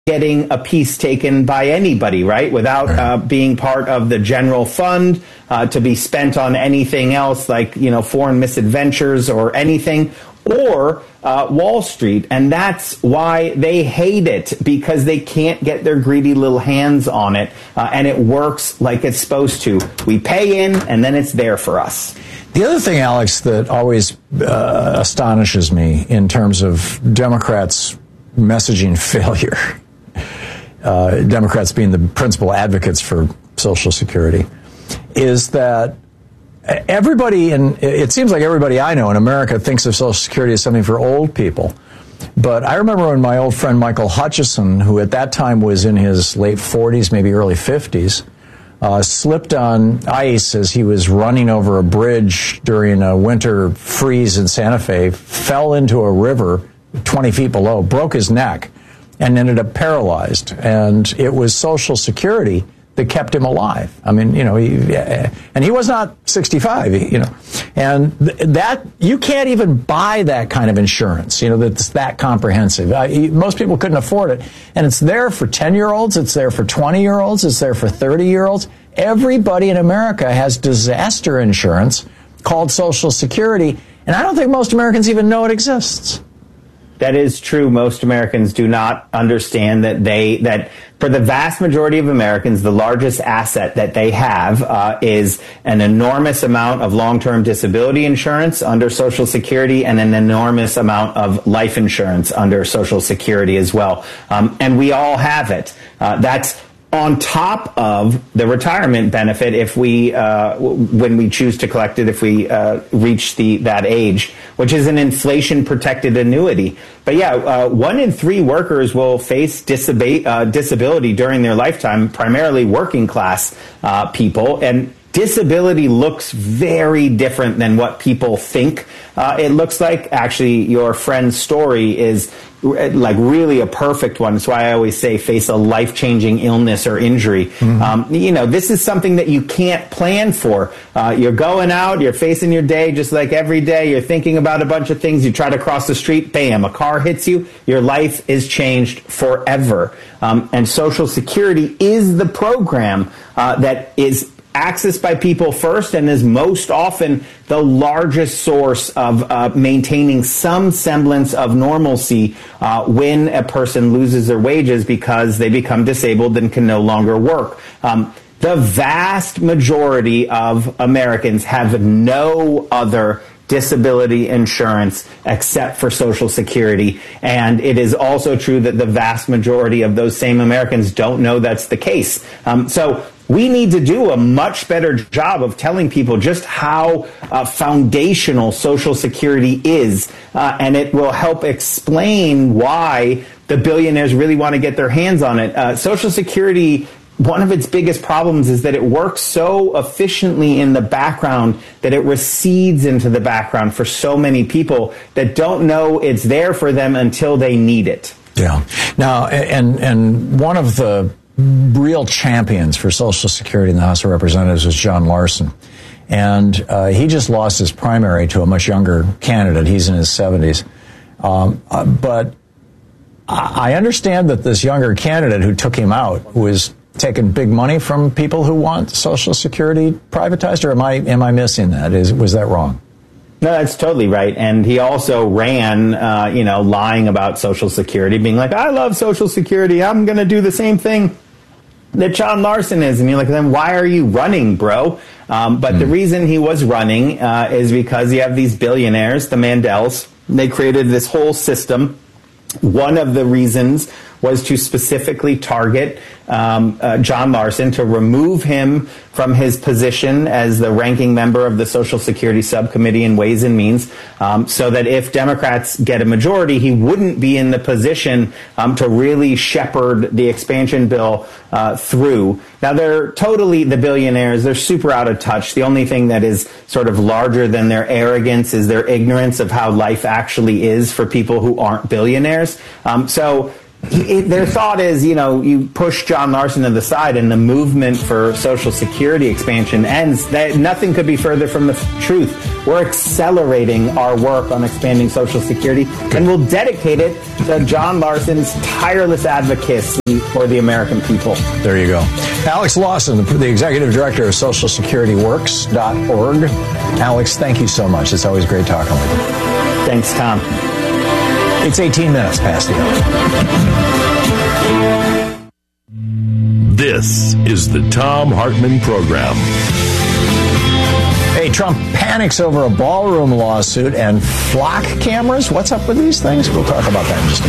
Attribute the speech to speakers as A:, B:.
A: getting a piece taken by anybody, right? Without being part of the general fund to be spent on anything else like, foreign misadventures or anything, or Wall Street. And that's why they hate it, because they can't get their greedy little hands on it. And it works like it's supposed to. We pay in and then it's there for us.
B: The other thing, Alex, that always astonishes me in terms of Democrats' messaging failure, Democrats being the principal advocates for Social Security, is that it seems like everybody I know in America thinks of Social Security as something for old people. But I remember when my old friend Michael Hutchison, who at that time was in his late 40s, maybe early 50s, slipped on ice as he was running over a bridge during a winter freeze in Santa Fe, fell into a river 20 feet below, broke his neck, and ended up paralyzed. And it was Social Security that kept him alive. I mean, and he was not 65, and that you can't even buy that kind of insurance, that's that comprehensive. Most people couldn't afford it. And it's there for 10-year-olds. It's there for 20-year-olds. It's there for 30-year-olds. Everybody in America has disaster insurance called Social Security. And I don't think most Americans even know it exists.
A: That is true. Most Americans do not understand that for the vast majority of Americans, the largest asset that they have is an enormous amount of long-term disability insurance under Social Security and an enormous amount of life insurance under Social Security as well. And we all have it. That's on top of the retirement benefit if when we choose to collect it, if we reach that age, which is an inflation-protected annuity. But 1 in 3 workers will face disability during their lifetime, primarily working class people, and disability looks very different than what people think it looks like. Actually, your friend's story is like really a perfect one. That's why I always say face a life-changing illness or injury. Mm-hmm. This is something that you can't plan for. You're going out, you're facing your day just like every day. You're thinking about a bunch of things. You try to cross the street, bam, a car hits you. Your life is changed forever. And Social Security is the program that is accessed by people first and is most often the largest source of maintaining some semblance of normalcy when a person loses their wages because they become disabled and can no longer work. The vast majority of Americans have no other disability insurance except for Social Security. And it is also true that the vast majority of those same Americans don't know that's the case. So we need to do a much better job of telling people just how foundational Social Security is. And it will help explain why the billionaires really want to get their hands on it. Social Security, one of its biggest problems is that it works so efficiently in the background that it recedes into the background for so many people that don't know it's there for them until they need it.
B: Yeah. Now, and one of the real champions for Social Security in the House of Representatives was John Larson. And he just lost his primary to a much younger candidate. He's in his 70s. But I understand that this younger candidate who took him out was taking big money from people who want Social Security privatized, or am I missing that? Was that wrong?
A: No, that's totally right. And he also ran, lying about Social Security, being like, I love Social Security. I'm going to do the same thing that John Larson is. And you're like, then why are you running, bro? But the reason he was running is because you have these billionaires, the Mandels. They created this whole system. One of the reasons was to specifically target John Larson, to remove him from his position as the ranking member of the Social Security Subcommittee in Ways and Means, so that if Democrats get a majority, he wouldn't be in the position to really shepherd the expansion bill through. Now, they're totally, the billionaires, they're super out of touch. The only thing that is sort of larger than their arrogance is their ignorance of how life actually is for people who aren't billionaires. Their thought is, you push John Larson to the side and the movement for Social Security expansion ends. Nothing could be further from the truth. we're accelerating our work on expanding Social Security, and we'll dedicate it to John Larson's tireless advocacy for the American people.
B: There you go. Alex Lawson, the Executive Director of SocialSecurityWorks.org. Alex, thank you so much. It's always great talking with you.
A: Thanks, Tom.
B: It's 18 minutes past the hour.
C: This is the Thom Hartmann Program.
B: Hey, Trump panics over a ballroom lawsuit and flock cameras. What's up with these things? We'll talk about that in just a minute.